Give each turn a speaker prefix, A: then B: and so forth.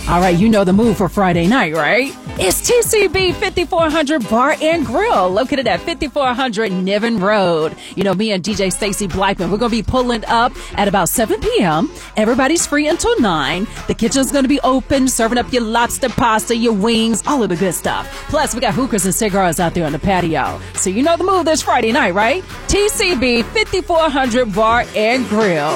A: All right, you know the move for Friday night, right? It's TCB 5400 Bar and Grill, located at 5400 Niven Road. You know, me and DJ Stacy Blackman, we're going to be pulling up at about 7 p.m. Everybody's free until 9. The kitchen's going to be open, serving up your lobster pasta, your wings, all of the good stuff. Plus, we got hookahs and cigars out there on the patio. So you know the move this Friday night, right? TCB 5400 Bar and Grill.